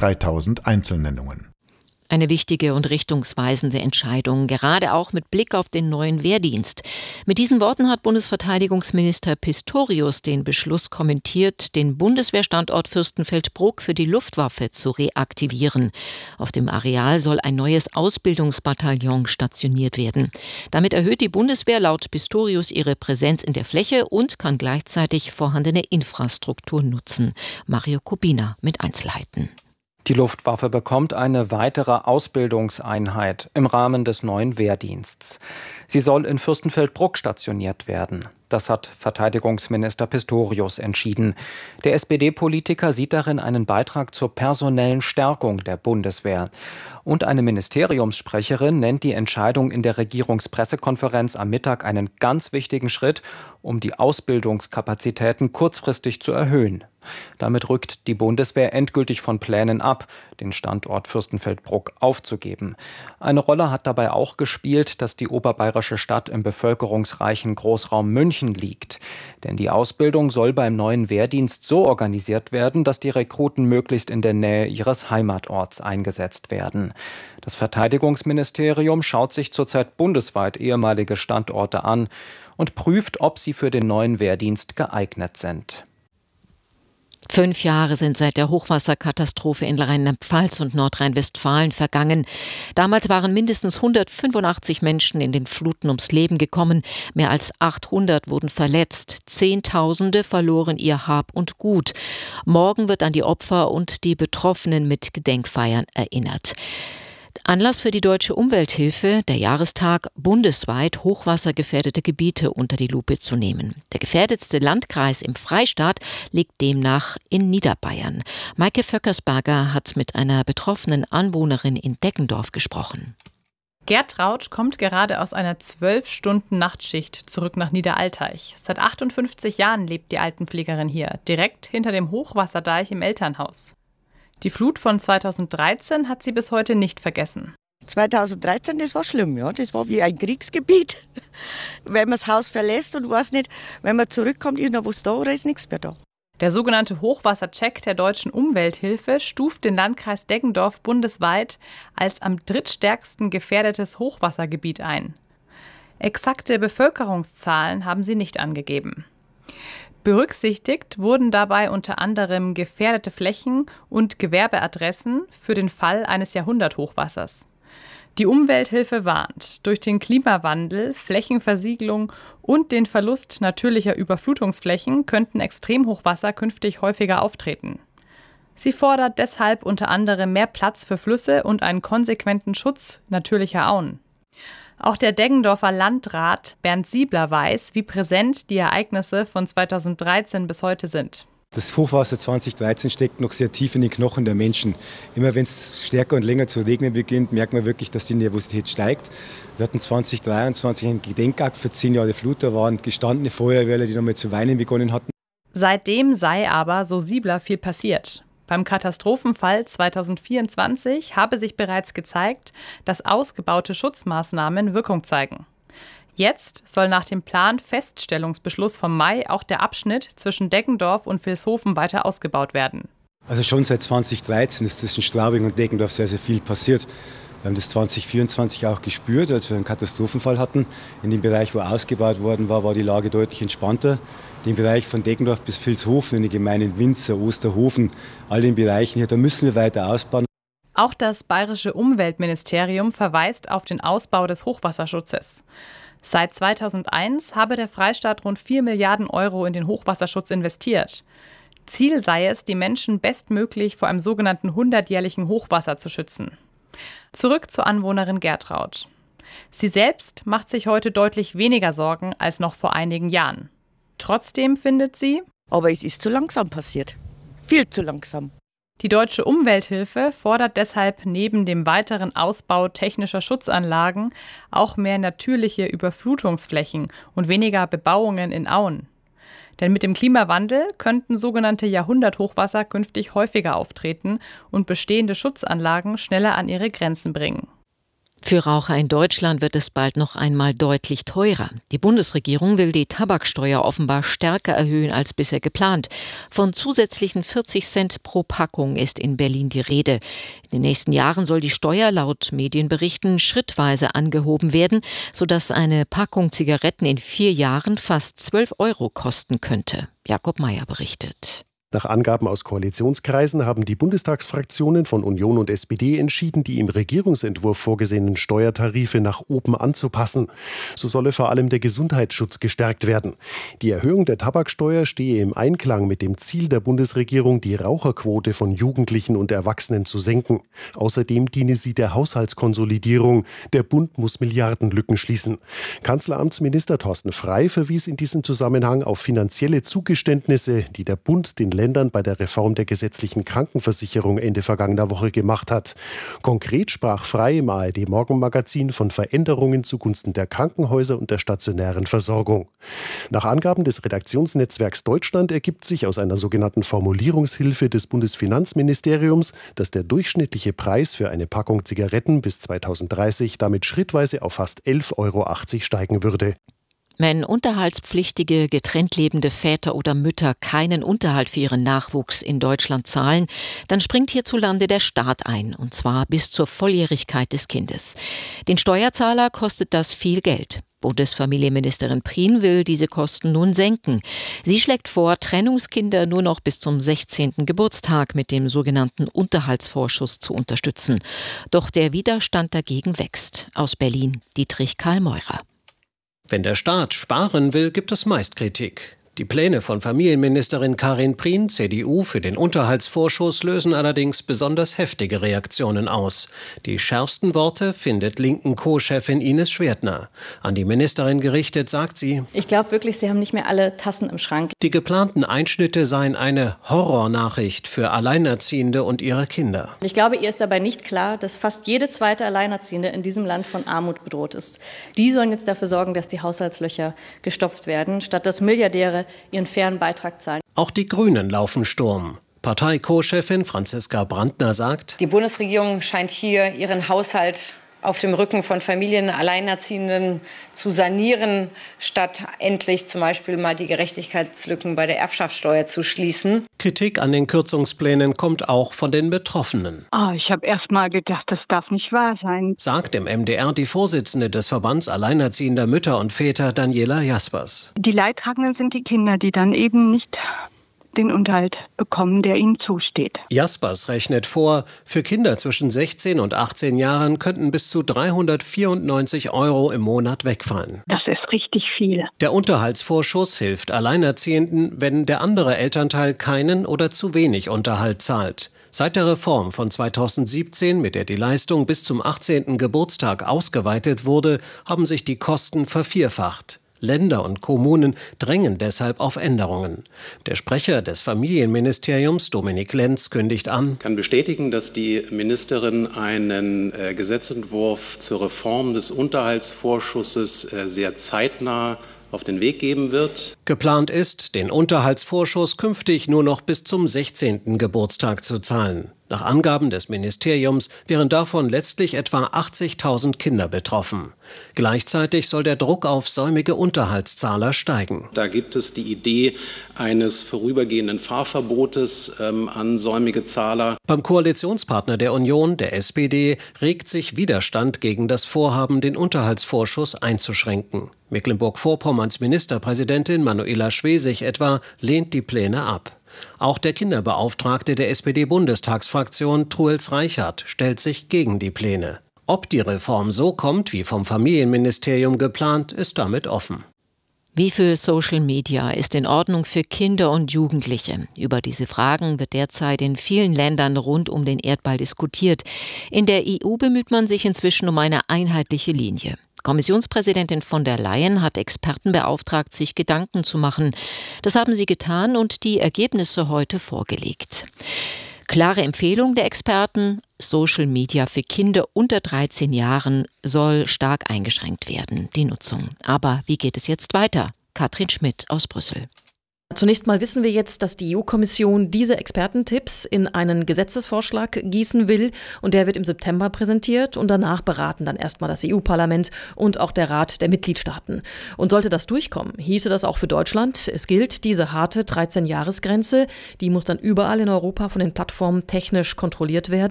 3000 Einzelnennungen. Eine wichtige und richtungsweisende Entscheidung, gerade auch mit Blick auf den neuen Wehrdienst. Mit diesen Worten hat Bundesverteidigungsminister Pistorius den Beschluss kommentiert, den Bundeswehrstandort Fürstenfeldbruck für die Luftwaffe zu reaktivieren. Auf dem Areal soll ein neues Ausbildungsbataillon stationiert werden. Damit erhöht die Bundeswehr laut Pistorius ihre Präsenz in der Fläche und kann gleichzeitig vorhandene Infrastruktur nutzen. Mario Kubina mit Einzelheiten. Die Luftwaffe bekommt eine weitere Ausbildungseinheit im Rahmen des neuen Wehrdienstes. Sie soll in Fürstenfeldbruck stationiert werden. Das hat Verteidigungsminister Pistorius entschieden. Der SPD-Politiker sieht darin einen Beitrag zur personellen Stärkung der Bundeswehr. Und eine Ministeriumssprecherin nennt die Entscheidung in der Regierungspressekonferenz am Mittag einen ganz wichtigen Schritt, um die Ausbildungskapazitäten kurzfristig zu erhöhen. Damit rückt die Bundeswehr endgültig von Plänen ab, den Standort Fürstenfeldbruck aufzugeben. Eine Rolle hat dabei auch gespielt, dass die oberbayerische Stadt im bevölkerungsreichen Großraum München liegt. Denn die Ausbildung soll beim neuen Wehrdienst so organisiert werden, dass die Rekruten möglichst in der Nähe ihres Heimatorts eingesetzt werden. Das Verteidigungsministerium schaut sich zurzeit bundesweit ehemalige Standorte an und prüft, ob sie für den neuen Wehrdienst geeignet sind. 5 Jahre sind seit der Hochwasserkatastrophe in Rheinland-Pfalz und Nordrhein-Westfalen vergangen. Damals waren mindestens 185 Menschen in den Fluten ums Leben gekommen. Mehr als 800 wurden verletzt. Zehntausende verloren ihr Hab und Gut. Morgen wird an die Opfer und die Betroffenen mit Gedenkfeiern erinnert. Anlass für die Deutsche Umwelthilfe, der Jahrestag, bundesweit hochwassergefährdete Gebiete unter die Lupe zu nehmen. Der gefährdetste Landkreis im Freistaat liegt demnach in Niederbayern. Maike Vöckersberger hat mit einer betroffenen Anwohnerin in Deggendorf gesprochen. Gertraud kommt gerade aus einer 12-Stunden-Nachtschicht zurück nach Niederalteich. Seit 58 Jahren lebt die Altenpflegerin hier, direkt hinter dem Hochwasserdeich im Elternhaus. Die Flut von 2013 hat sie bis heute nicht vergessen. 2013, das war schlimm, ja. Das war wie ein Kriegsgebiet. Wenn man das Haus verlässt und weiß nicht, wenn man zurückkommt, ist noch was da oder ist nichts mehr da. Der sogenannte Hochwassercheck der Deutschen Umwelthilfe stuft den Landkreis Deggendorf bundesweit als am drittstärksten gefährdetes Hochwassergebiet ein. Exakte Bevölkerungszahlen haben sie nicht angegeben. Berücksichtigt wurden dabei unter anderem gefährdete Flächen und Gewerbeadressen für den Fall eines Jahrhunderthochwassers. Die Umwelthilfe warnt, durch den Klimawandel, Flächenversiegelung und den Verlust natürlicher Überflutungsflächen könnten Extremhochwasser künftig häufiger auftreten. Sie fordert deshalb unter anderem mehr Platz für Flüsse und einen konsequenten Schutz natürlicher Auen. Auch der Deggendorfer Landrat Bernd Siebler weiß, wie präsent die Ereignisse von 2013 bis heute sind. Das Hochwasser 2013 steckt noch sehr tief in den Knochen der Menschen. Immer wenn es stärker und länger zu regnen beginnt, merkt man wirklich, dass die Nervosität steigt. Wir hatten 2023 einen Gedenkakt für 10 Jahre Flut. Da waren gestandene Feuerwehrler, die nochmal zu weinen begonnen hatten. Seitdem sei aber, so Siebler, viel passiert. Beim Katastrophenfall 2024 habe sich bereits gezeigt, dass ausgebaute Schutzmaßnahmen Wirkung zeigen. Jetzt soll nach dem Plan-Feststellungsbeschluss vom Mai auch der Abschnitt zwischen Deggendorf und Vilshofen weiter ausgebaut werden. Also schon seit 2013 ist zwischen Straubing und Deggendorf sehr, sehr viel passiert. Wir haben das 2024 auch gespürt, als wir einen Katastrophenfall hatten. In dem Bereich, wo ausgebaut worden war, war die Lage deutlich entspannter. Den Bereich von Deggendorf bis Vilshofen, in den Gemeinden Winzer, Osterhofen, all den Bereichen hier, da müssen wir weiter ausbauen. Auch das Bayerische Umweltministerium verweist auf den Ausbau des Hochwasserschutzes. Seit 2001 habe der Freistaat rund 4 Milliarden Euro in den Hochwasserschutz investiert. Ziel sei es, die Menschen bestmöglich vor einem sogenannten 100-jährlichen Hochwasser zu schützen. Zurück zur Anwohnerin Gertraud. Sie selbst macht sich heute deutlich weniger Sorgen als noch vor einigen Jahren. Trotzdem findet sie: Aber es ist zu langsam passiert. Viel zu langsam. Die Deutsche Umwelthilfe fordert deshalb neben dem weiteren Ausbau technischer Schutzanlagen auch mehr natürliche Überflutungsflächen und weniger Bebauungen in Auen. Denn mit dem Klimawandel könnten sogenannte Jahrhunderthochwasser künftig häufiger auftreten und bestehende Schutzanlagen schneller an ihre Grenzen bringen. Für Raucher in Deutschland wird es bald noch einmal deutlich teurer. Die Bundesregierung will die Tabaksteuer offenbar stärker erhöhen als bisher geplant. Von zusätzlichen 40 Cent pro Packung ist in Berlin die Rede. In den nächsten Jahren soll die Steuer laut Medienberichten schrittweise angehoben werden, sodass eine Packung Zigaretten in 4 Jahren fast 12 € kosten könnte. Jakob Mayer berichtet. Nach Angaben aus Koalitionskreisen haben die Bundestagsfraktionen von Union und SPD entschieden, die im Regierungsentwurf vorgesehenen Steuertarife nach oben anzupassen. So solle vor allem der Gesundheitsschutz gestärkt werden. Die Erhöhung der Tabaksteuer stehe im Einklang mit dem Ziel der Bundesregierung, die Raucherquote von Jugendlichen und Erwachsenen zu senken. Außerdem diene sie der Haushaltskonsolidierung. Der Bund muss Milliardenlücken schließen. Kanzleramtsminister Thorsten Frey verwies in diesem Zusammenhang auf finanzielle Zugeständnisse, die der Bund den Ländern bei der Reform der gesetzlichen Krankenversicherung Ende vergangener Woche gemacht hat. Konkret sprach Frey im ARD-Morgenmagazin von Veränderungen zugunsten der Krankenhäuser und der stationären Versorgung. Nach Angaben des Redaktionsnetzwerks Deutschland ergibt sich aus einer sogenannten Formulierungshilfe des Bundesfinanzministeriums, dass der durchschnittliche Preis für eine Packung Zigaretten bis 2030 damit schrittweise auf fast 11,80 € steigen würde. Wenn unterhaltspflichtige, getrennt lebende Väter oder Mütter keinen Unterhalt für ihren Nachwuchs in Deutschland zahlen, dann springt hierzulande der Staat ein, und zwar bis zur Volljährigkeit des Kindes. Den Steuerzahler kostet das viel Geld. Bundesfamilienministerin Prien will diese Kosten nun senken. Sie schlägt vor, Trennungskinder nur noch bis zum 16. Geburtstag mit dem sogenannten Unterhaltsvorschuss zu unterstützen. Doch der Widerstand dagegen wächst. Aus Berlin, Dietrich Karl Meurer. Wenn der Staat sparen will, gibt es meist Kritik. Die Pläne von Familienministerin Karin Prien, CDU, für den Unterhaltsvorschuss lösen allerdings besonders heftige Reaktionen aus. Die schärfsten Worte findet linken Co-Chefin Ines Schwertner. An die Ministerin gerichtet sagt sie: Ich glaube wirklich, Sie haben nicht mehr alle Tassen im Schrank. Die geplanten Einschnitte seien eine Horrornachricht für Alleinerziehende und ihre Kinder. Ich glaube, ihr ist dabei nicht klar, dass fast jede zweite Alleinerziehende in diesem Land von Armut bedroht ist. Die sollen jetzt dafür sorgen, dass die Haushaltslöcher gestopft werden, statt dass Milliardäre ihren fairen Beitrag zahlen. Auch die Grünen laufen Sturm. Partei-Co-Chefin Franziska Brandner sagt: Die Bundesregierung scheint hier ihren Haushalt auf dem Rücken von Familien, Alleinerziehenden zu sanieren, statt endlich zum Beispiel mal die Gerechtigkeitslücken bei der Erbschaftssteuer zu schließen. Kritik an den Kürzungsplänen kommt auch von den Betroffenen. Ich habe erst mal gedacht, das darf nicht wahr sein, sagt im MDR die Vorsitzende des Verbands Alleinerziehender Mütter und Väter, Daniela Jaspers. Die Leidtragenden sind die Kinder, die dann eben nicht den Unterhalt bekommen, der ihnen zusteht. Jaspers rechnet vor, für Kinder zwischen 16 und 18 Jahren könnten bis zu 394 € im Monat wegfallen. Das ist richtig viel. Der Unterhaltsvorschuss hilft Alleinerziehenden, wenn der andere Elternteil keinen oder zu wenig Unterhalt zahlt. Seit der Reform von 2017, mit der die Leistung bis zum 18. Geburtstag ausgeweitet wurde, haben sich die Kosten vervierfacht. Länder und Kommunen drängen deshalb auf Änderungen. Der Sprecher des Familienministeriums, Dominik Lenz, kündigt an: Ich kann bestätigen, dass die Ministerin einen Gesetzentwurf zur Reform des Unterhaltsvorschusses sehr zeitnah auf den Weg geben wird. Geplant ist, den Unterhaltsvorschuss künftig nur noch bis zum 16. Geburtstag zu zahlen. Nach Angaben des Ministeriums wären davon letztlich etwa 80.000 Kinder betroffen. Gleichzeitig soll der Druck auf säumige Unterhaltszahler steigen. Da gibt es die Idee eines vorübergehenden Fahrverbotes an säumige Zahler. Beim Koalitionspartner der Union, der SPD, regt sich Widerstand gegen das Vorhaben, den Unterhaltsvorschuss einzuschränken. Mecklenburg-Vorpommerns Ministerpräsidentin Manuela Schwesig etwa lehnt die Pläne ab. Auch der Kinderbeauftragte der SPD-Bundestagsfraktion, Truels Reichert, stellt sich gegen die Pläne. Ob die Reform so kommt, wie vom Familienministerium geplant, ist damit offen. Wie viel Social Media ist in Ordnung für Kinder und Jugendliche? Über diese Fragen wird derzeit in vielen Ländern rund um den Erdball diskutiert. In der EU bemüht man sich inzwischen um eine einheitliche Linie. Kommissionspräsidentin von der Leyen hat Experten beauftragt, sich Gedanken zu machen. Das haben sie getan und die Ergebnisse heute vorgelegt. Klare Empfehlung der Experten: Social Media für Kinder unter 13 Jahren soll stark eingeschränkt werden, die Nutzung. Aber wie geht es jetzt weiter? Katrin Schmidt aus Brüssel. Zunächst mal wissen wir jetzt, dass die EU-Kommission diese Expertentipps in einen Gesetzesvorschlag gießen will und der wird im September präsentiert und danach beraten dann erstmal das EU-Parlament und auch der Rat der Mitgliedstaaten. Und sollte das durchkommen, hieße das auch für Deutschland, es gilt diese harte 13-Jahres-Grenze, die muss dann überall in Europa von den Plattformen technisch kontrolliert werden.